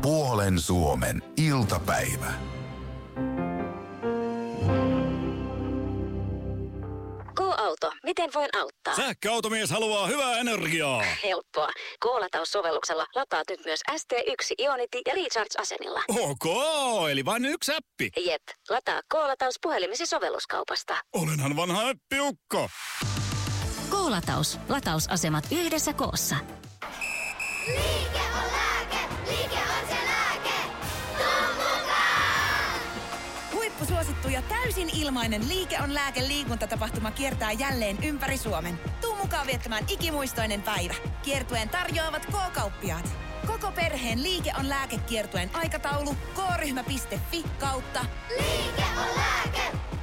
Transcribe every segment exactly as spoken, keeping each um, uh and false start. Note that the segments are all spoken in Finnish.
Puolen Suomen iltapäivä. K-auto, miten voin auttaa? Sähköautomies haluaa hyvää energiaa. Helppoa. K-lataussovelluksella lataat nyt myös S T yksi Ionity ja Recharge-asenilla. Ok, eli vain yksi appi. Jep, lataa K-lataus puhelimesi sovelluskaupasta. Olenhan vanha äppiukko. K-lataus. Latausasemat yhdessä koossa. Liike on lääke, liike on se lääke. Tuu mukaan! Huippusuosittu ja täysin ilmainen Liike on lääke -liikuntatapahtuma kiertää jälleen ympäri Suomen. Tuu mukaan viettämään ikimuistoinen päivä. Kiertueen tarjoavat K-kauppiaat. Koko perheen Liike on lääke -kiertueen aikataulu k-ryhmä piste fi kautta Liike on lääke.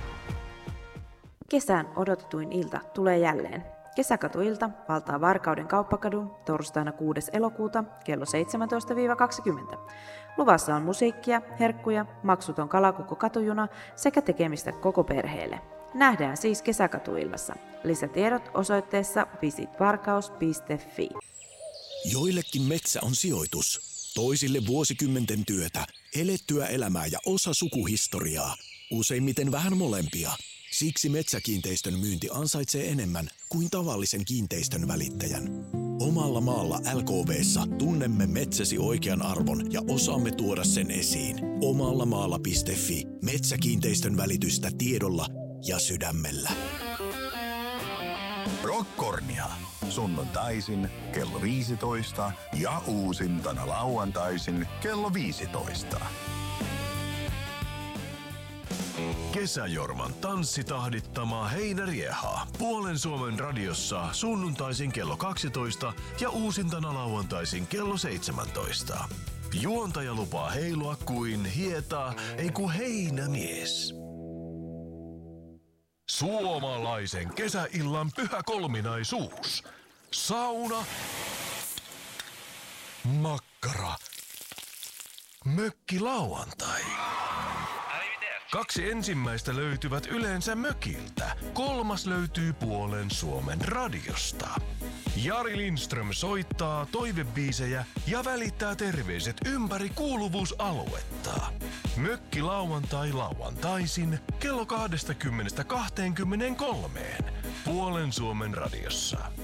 Kesän odotetuin ilta tulee jälleen. Kesäkatuilta valtaa Varkauden kauppakadun torstaina kuudes elokuuta kello seitsemäntoista kaksikymmentä. Luvassa on musiikkia, herkkuja, maksuton kalakukko katujuna sekä tekemistä koko perheelle. Nähdään siis Kesäkatuillassa. Lisätiedot osoitteessa visit varkaus piste fi. Joillekin metsä on sijoitus, toisille vuosikymmenten työtä, elettyä elämää ja osa sukuhistoriaa. Useimmiten vähän molempia. Siksi Metsäkiinteistön myynti ansaitsee enemmän kuin tavallisen kiinteistön välittäjän. Omalla maalla L K V:ssa tunnemme metsäsi oikean arvon ja osaamme tuoda sen esiin. Omallamaalla piste fi. Metsäkiinteistön välitystä tiedolla ja sydämellä. Rockornia. Sunnuntaisin kello viisitoista ja uusintana lauantaisin kello viisitoista. Kesäjorman tanssitahdittama Heinärieha. Puolen Suomen radiossa sunnuntaisin kello kaksitoista ja uusintana lauantaisin kello seitsemäntoista. Juontaja lupaa heilua kuin hieta, ei ku heinämies. Suomalaisen kesäillan pyhä kolminaisuus. Sauna, makkara, mökki lauantai. Kaksi ensimmäistä löytyvät yleensä mökiltä. Kolmas löytyy Puolen Suomen radiosta. Jari Lindström soittaa toivebiisejä ja välittää terveiset ympäri kuuluvuusaluetta. Mökki lauantai lauantaisin kello kaksikymmentä kaksikymmentäkolme. Puolen Suomen radiossa.